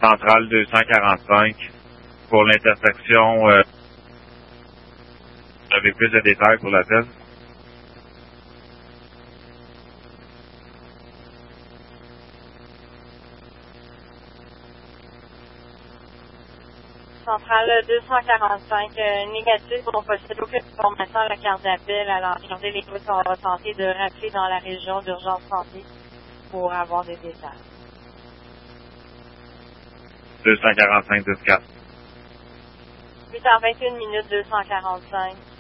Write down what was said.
Centrale 245. Pour l'intersection, vous avez plus de détails pour l'appel? Centrale 245, négatif, on possède aucune information à la carte d'appel. Alors, regardez les groupes sont tentés de rappeler dans la région d'urgence santé pour avoir des détails. 245-10-4. 8h21 minutes 245.